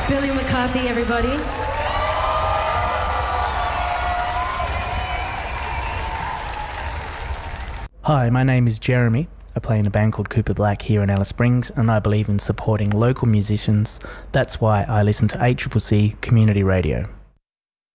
Billy McCarthy, everybody. Hi, my name is Jeremy. I play in a band called Cooper Black here in Alice Springs, and I believe in supporting local musicians. That's why I listen to ACCC Community Radio.